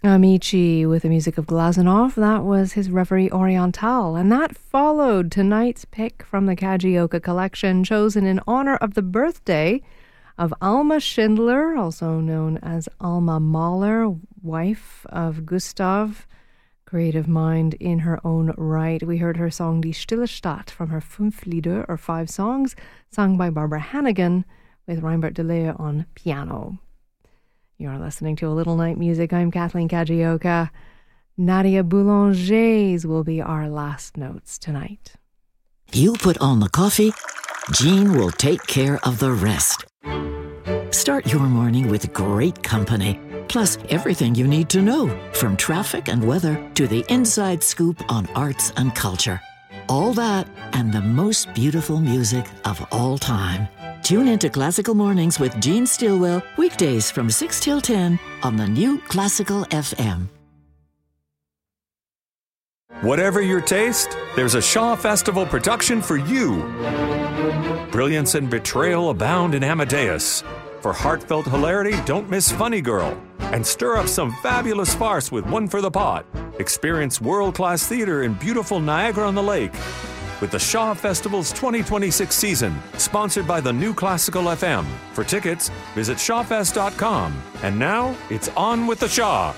Amici with the music of Glazunov. That was his Reverie Orientale. And that followed tonight's pick from the Kajioka collection, chosen in honor of the birthday of Alma Schindler, also known as Alma Mahler, wife of Gustav, creative mind in her own right. We heard her song Die Stille Stadt from her Fünf Lieder, or Five Songs, sung by Barbara Hannigan with Reinbert de Leeuw on piano. You're listening to A Little Night Music. I'm Kathleen Kajioka. Nadia Boulanger's will be our last notes tonight. You put on the coffee, Jean will take care of the rest. Start your morning with great company, plus everything you need to know, from traffic and weather to the inside scoop on arts and culture. All that and the most beautiful music of all time. Tune into Classical Mornings with Jean Stilwell, weekdays from 6 till 10 on the new Classical FM. Whatever your taste, there's a Shaw Festival production for you. Brilliance and betrayal abound in Amadeus. For heartfelt hilarity, don't miss Funny Girl. And stir up some fabulous farce with One for the Pot. Experience world-class theater in beautiful Niagara-on-the-Lake. With the Shaw Festival's 2026 season, sponsored by the new Classical FM. For tickets, visit shawfest.com. And now, it's on with the Shaw.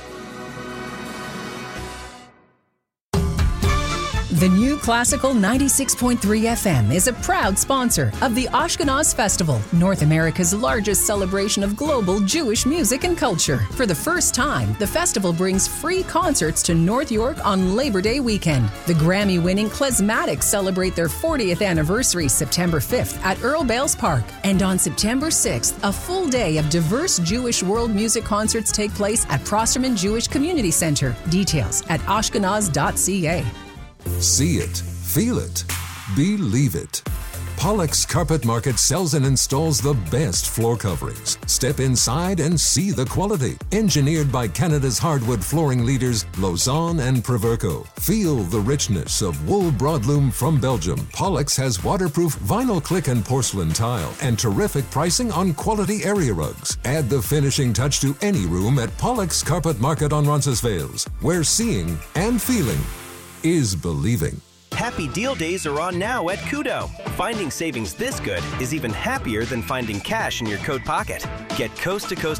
The new Classical 96.3 FM is a proud sponsor of the Ashkenaz Festival, North America's largest celebration of global Jewish music and culture. For the first time, the festival brings free concerts to North York on Labor Day weekend. The Grammy-winning Klezmatics celebrate their 40th anniversary September 5th at Earl Bales Park. And on September 6th, a full day of diverse Jewish world music concerts take place at Prosterman Jewish Community Center. Details at ashkenaz.ca. See it, feel it, believe it. Pollux Carpet Market sells and installs the best floor coverings. Step inside and see the quality. Engineered by Canada's hardwood flooring leaders, Lausanne and Proverco. Feel the richness of wool broadloom from Belgium. Pollux has waterproof vinyl click and porcelain tile and terrific pricing on quality area rugs. Add the finishing touch to any room at Pollux Carpet Market on Roncesvalles, where seeing and feeling is believing. Happy Deal Days are on now at Kudo. Finding savings this good is even happier than finding cash in your coat pocket. Get coast-to-coast